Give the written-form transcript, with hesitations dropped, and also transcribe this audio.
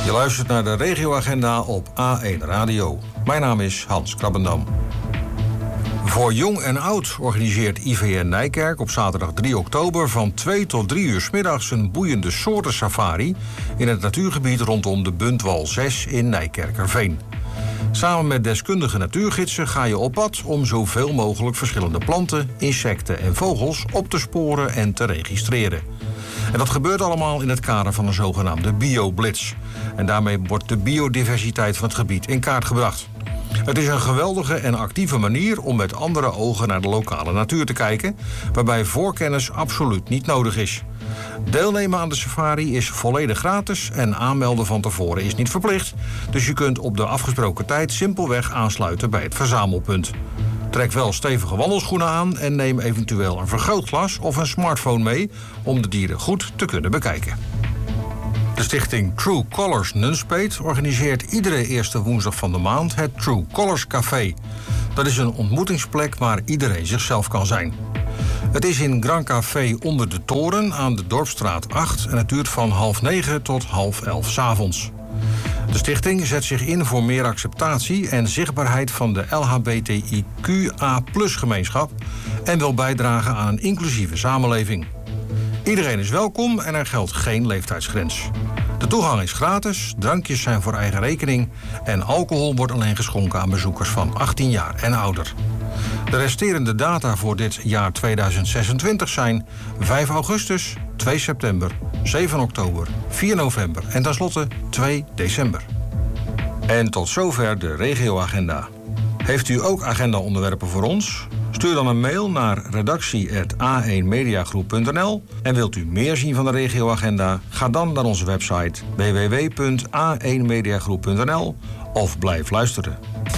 Je luistert naar de regioagenda op A1 Radio. Mijn naam is Hans Krabbendam. Voor jong en oud organiseert IVN Nijkerk op zaterdag 3 oktober... van 2 tot 3 uur 's middags een boeiende soortensafari... in het natuurgebied rondom de Buntwal 6 in Nijkerkerveen. Samen met deskundige natuurgidsen ga je op pad... om zoveel mogelijk verschillende planten, insecten en vogels op te sporen en te registreren. En dat gebeurt allemaal in het kader van een zogenaamde BioBlitz. En daarmee wordt de biodiversiteit van het gebied in kaart gebracht. Het is een geweldige en actieve manier om met andere ogen naar de lokale natuur te kijken, waarbij voorkennis absoluut niet nodig is. Deelnemen aan de safari is volledig gratis en aanmelden van tevoren is niet verplicht. Dus je kunt op de afgesproken tijd simpelweg aansluiten bij het verzamelpunt. Trek wel stevige wandelschoenen aan en neem eventueel een vergrootglas of een smartphone mee om de dieren goed te kunnen bekijken. De stichting True Colors Nunspeet organiseert iedere eerste woensdag van de maand het True Colors Café. Dat is een ontmoetingsplek waar iedereen zichzelf kan zijn. Het is in Grand Café onder de toren aan de Dorpsstraat 8 en het duurt van 9:30 tot 10:30 's avonds. De stichting zet zich in voor meer acceptatie en zichtbaarheid van de LHBTIQA+-gemeenschap en wil bijdragen aan een inclusieve samenleving. Iedereen is welkom en er geldt geen leeftijdsgrens. De toegang is gratis, drankjes zijn voor eigen rekening en alcohol wordt alleen geschonken aan bezoekers van 18 jaar en ouder. De resterende data voor dit jaar 2026 zijn 5 augustus, 2 september, 7 oktober, 4 november en tenslotte 2 december. En tot zover de regioagenda. Heeft u ook agendaonderwerpen voor ons? Stuur dan een mail naar redactie@a1mediagroep.nl. En wilt u meer zien van de regioagenda? Ga dan naar onze website www.a1mediagroep.nl of blijf luisteren.